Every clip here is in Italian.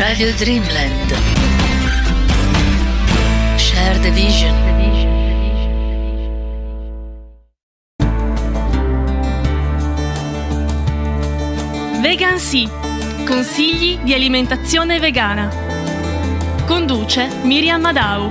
Radio Dreamland. Share the vision. Vegan Sì, consigli di alimentazione vegana. Conduce Miriam Madau.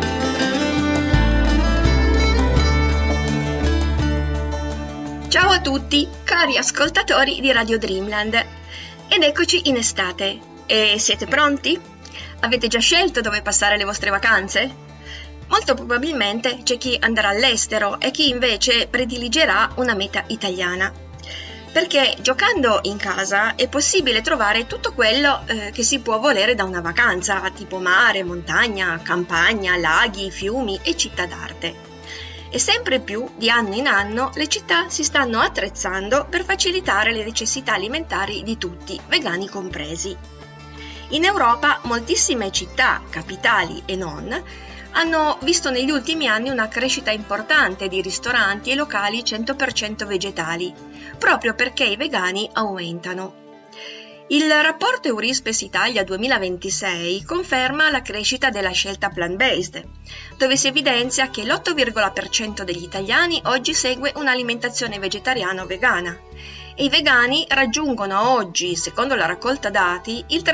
Ciao a tutti, cari ascoltatori di Radio Dreamland. Ed eccoci in estate. E siete pronti? Avete già scelto dove passare le vostre vacanze? Molto probabilmente c'è chi andrà all'estero e chi invece prediligerà una meta italiana. Perché giocando in casa è possibile trovare tutto quello che si può volere da una vacanza, tipo mare, montagna, campagna, laghi, fiumi e città d'arte. E sempre più, di anno in anno, le città si stanno attrezzando per facilitare le necessità alimentari di tutti, vegani compresi. In Europa moltissime città, capitali e non, hanno visto negli ultimi anni una crescita importante di ristoranti e locali 100% vegetali, proprio perché i vegani aumentano. Il rapporto Eurispes Italia 2026 conferma la crescita della scelta plant-based, dove si evidenzia che l'8,% degli italiani oggi segue un'alimentazione vegetariana o vegana, e i vegani raggiungono oggi, secondo la raccolta dati, il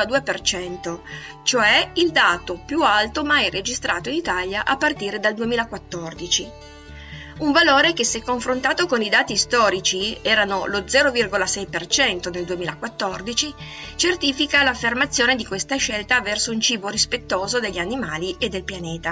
3,2%, cioè il dato più alto mai registrato in Italia a partire dal 2014. Un valore che, se confrontato con i dati storici, erano lo 0,6% nel 2014, certifica l'affermazione di questa scelta verso un cibo rispettoso degli animali e del pianeta.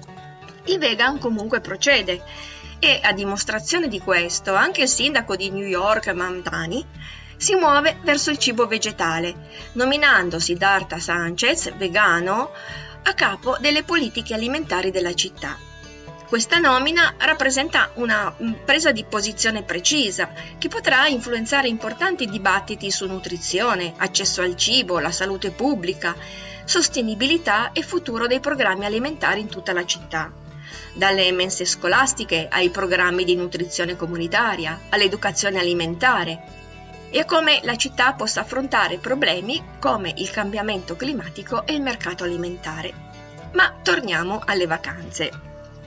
Il vegan comunque procede e, a dimostrazione di questo, anche il sindaco di New York, Mamdani, si muove verso il cibo vegetale, nominando Siddhartha Sanchez, vegano, a capo delle politiche alimentari della città. Questa nomina rappresenta una presa di posizione precisa che potrà influenzare importanti dibattiti su nutrizione, accesso al cibo, la salute pubblica, sostenibilità e futuro dei programmi alimentari in tutta la città. Dalle mense scolastiche ai programmi di nutrizione comunitaria, all'educazione alimentare, e a come la città possa affrontare problemi come il cambiamento climatico e il mercato alimentare. Ma torniamo alle vacanze.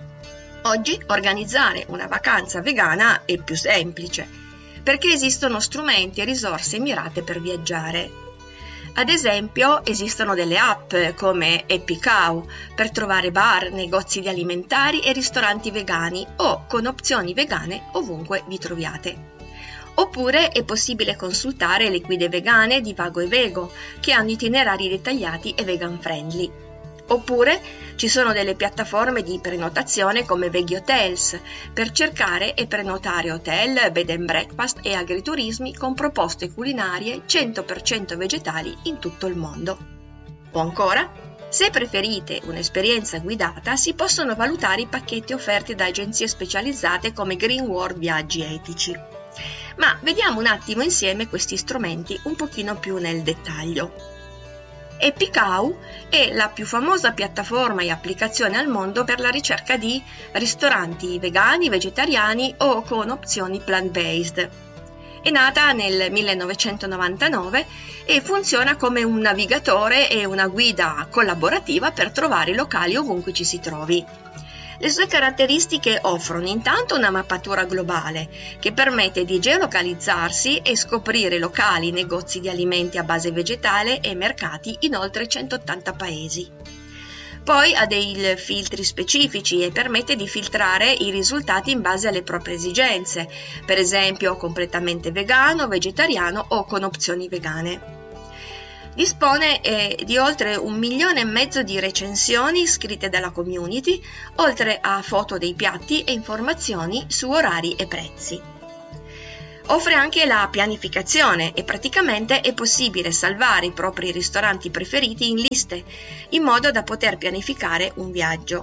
Oggi organizzare una vacanza vegana è più semplice, perché esistono strumenti e risorse mirate per viaggiare. Ad esempio, esistono delle app come EpiCow per trovare bar, negozi di alimentari e ristoranti vegani o con opzioni vegane ovunque vi troviate. Oppure è possibile consultare le guide vegane di Vago e Vego, che hanno itinerari dettagliati e vegan friendly. Oppure ci sono delle piattaforme di prenotazione come Veggie Hotels per cercare e prenotare hotel, bed and breakfast e agriturismi con proposte culinarie 100% vegetali in tutto il mondo. O ancora, se preferite un'esperienza guidata, si possono valutare i pacchetti offerti da agenzie specializzate come Green World Viaggi Etici. Ma vediamo un attimo insieme questi strumenti un pochino più nel dettaglio. EpiCow è la più famosa piattaforma e applicazione al mondo per la ricerca di ristoranti vegani, vegetariani o con opzioni plant-based. È nata nel 1999 e funziona come un navigatore e una guida collaborativa per trovare locali ovunque ci si trovi. Le sue caratteristiche offrono intanto una mappatura globale che permette di geolocalizzarsi e scoprire locali, negozi di alimenti a base vegetale e mercati in oltre 180 paesi. Poi ha dei filtri specifici e permette di filtrare i risultati in base alle proprie esigenze, per esempio completamente vegano, vegetariano o con opzioni vegane. Dispone di oltre 1,5 milioni di recensioni scritte dalla community, oltre a foto dei piatti e informazioni su orari e prezzi. Offre anche la pianificazione e praticamente è possibile salvare i propri ristoranti preferiti in liste, in modo da poter pianificare un viaggio.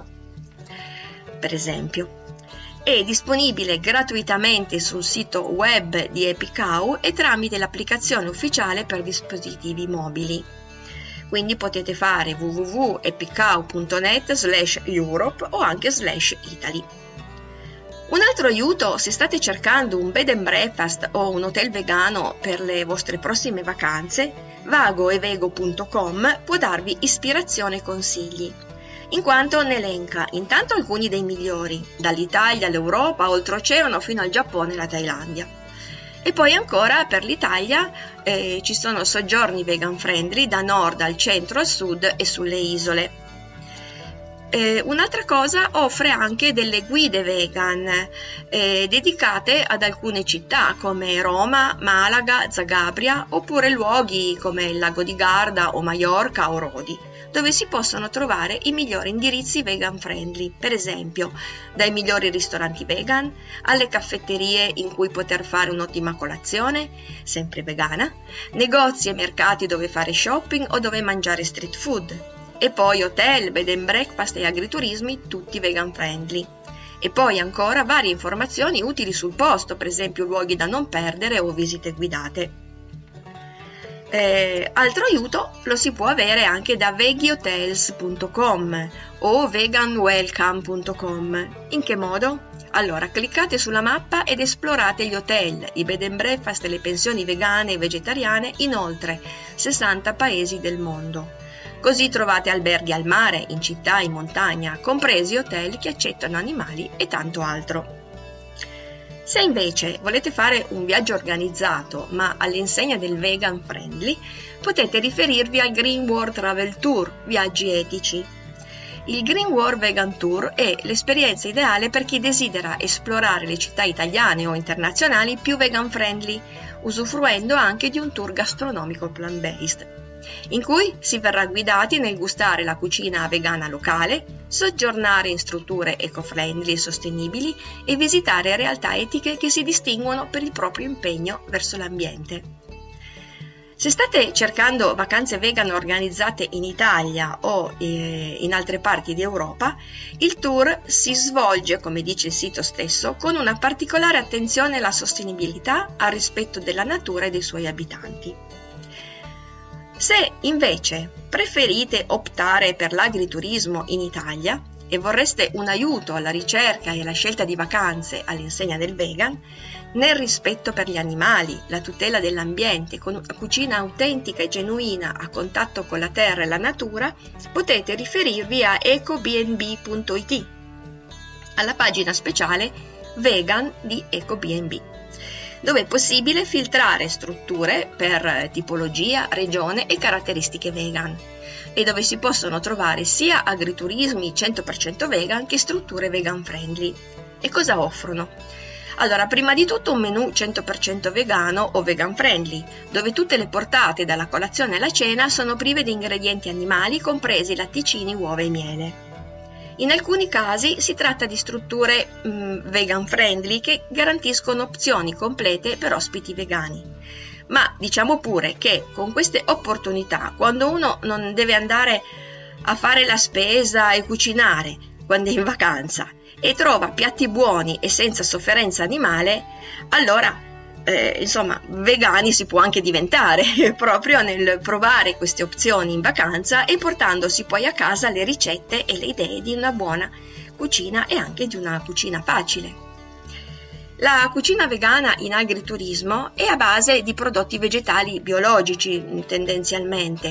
Per esempio, è disponibile gratuitamente sul sito web di EpiCow e tramite l'applicazione ufficiale per dispositivi mobili. Quindi potete fare www.epicow.net/Europe o anche /Italy. Un altro aiuto, se state cercando un bed and breakfast o un hotel vegano per le vostre prossime vacanze, vagoevego.com può darvi ispirazione e consigli, in quanto ne elenca intanto alcuni dei migliori, dall'Italia all'Europa, oltreoceano fino al Giappone e la Thailandia. E poi ancora per l'Italia ci sono soggiorni vegan friendly da nord al centro, al sud e sulle isole. Un'altra cosa, offre anche delle guide vegan dedicate ad alcune città come Roma, Malaga, Zagabria, oppure luoghi come il lago di Garda o Maiorca o Rodi, dove si possono trovare i migliori indirizzi vegan friendly, per esempio dai migliori ristoranti vegan alle caffetterie in cui poter fare un'ottima colazione, sempre vegana, negozi e mercati dove fare shopping o dove mangiare street food. E poi hotel, bed and breakfast e agriturismi tutti vegan friendly. E poi ancora varie informazioni utili sul posto, per esempio luoghi da non perdere o visite guidate. Altro aiuto lo si può avere anche da veggiehotels.com o veganwelcome.com. In che modo? Allora, cliccate sulla mappa ed esplorate gli hotel, i bed and breakfast e le pensioni vegane e vegetariane in oltre 60 paesi del mondo. Così trovate alberghi al mare, in città, in montagna, compresi hotel che accettano animali e tanto altro. Se invece volete fare un viaggio organizzato ma all'insegna del vegan friendly, potete riferirvi al Green World Travel Tour, viaggi etici. Il Green World Vegan Tour è l'esperienza ideale per chi desidera esplorare le città italiane o internazionali più vegan friendly, usufruendo anche di un tour gastronomico plant-based, in cui si verrà guidati nel gustare la cucina vegana locale, soggiornare in strutture eco-friendly e sostenibili e visitare realtà etiche che si distinguono per il proprio impegno verso l'ambiente. Se state cercando vacanze vegan organizzate in Italia o in altre parti d'Europa, il tour si svolge, come dice il sito stesso, con una particolare attenzione alla sostenibilità, al rispetto della natura e dei suoi abitanti. Se invece preferite optare per l'agriturismo in Italia e vorreste un aiuto alla ricerca e alla scelta di vacanze all'insegna del vegan, nel rispetto per gli animali, la tutela dell'ambiente, con una cucina autentica e genuina a contatto con la terra e la natura, potete riferirvi a ecobnb.it, alla pagina speciale vegan di Ecobnb, dove è possibile filtrare strutture per tipologia, regione e caratteristiche vegan, e dove si possono trovare sia agriturismi 100% vegan che strutture vegan friendly. E cosa offrono? Allora, prima di tutto un menù 100% vegano o vegan friendly, dove tutte le portate dalla colazione alla cena sono prive di ingredienti animali, compresi latticini, uova e miele. In alcuni casi si tratta di strutture vegan friendly che garantiscono opzioni complete per ospiti vegani. Ma diciamo pure che con queste opportunità, quando uno non deve andare a fare la spesa e cucinare quando è in vacanza e trova piatti buoni e senza sofferenza animale, allora vegani si può anche diventare proprio nel provare queste opzioni in vacanza e portandosi poi a casa le ricette e le idee di una buona cucina e anche di una cucina facile. La cucina vegana in agriturismo è a base di prodotti vegetali biologici tendenzialmente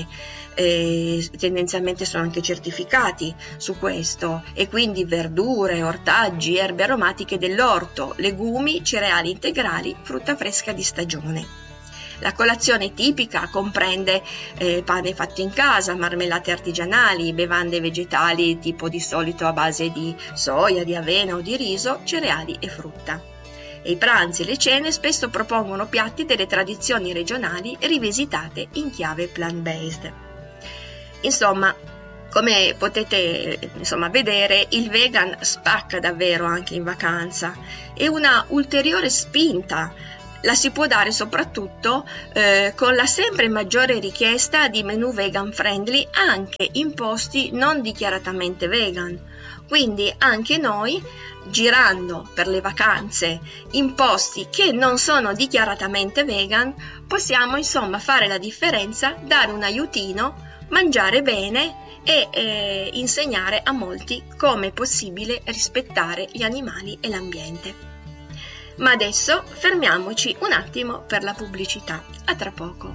sono anche certificati su questo, e quindi verdure, ortaggi, erbe aromatiche dell'orto, legumi, cereali integrali, frutta fresca di stagione. La colazione tipica comprende pane fatto in casa, marmellate artigianali, bevande vegetali tipo di solito a base di soia, di avena o di riso, cereali e frutta. E i pranzi e le cene spesso propongono piatti delle tradizioni regionali rivisitate in chiave plant-based. Insomma, come potete vedere, il vegan spacca davvero anche in vacanza, e una ulteriore spinta la si può dare soprattutto con la sempre maggiore richiesta di menù vegan friendly anche in posti non dichiaratamente vegan. Quindi anche noi, girando per le vacanze in posti che non sono dichiaratamente vegan, possiamo fare la differenza, dare un aiutino mangiare bene e insegnare a molti come è possibile rispettare gli animali e l'ambiente. Ma adesso fermiamoci un attimo per la pubblicità. A tra poco.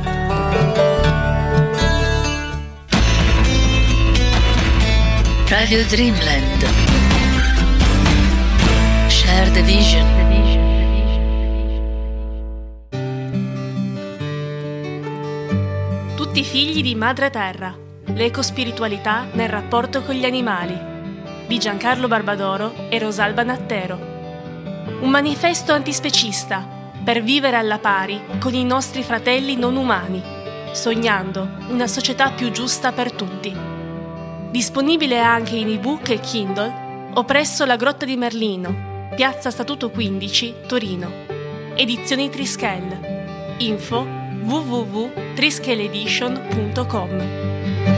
Radio Dreamland. Share the vision. Tutti figli di Madre Terra. L'ecospiritualità nel rapporto con gli animali. Di Giancarlo Barbadoro e Rosalba Nattero. Un manifesto antispecista per vivere alla pari con i nostri fratelli non umani, sognando una società più giusta per tutti. Disponibile anche in ebook e Kindle o presso la Grotta di Merlino, Piazza Statuto 15, Torino. Edizioni Trischel. Info www.trischeledition.com.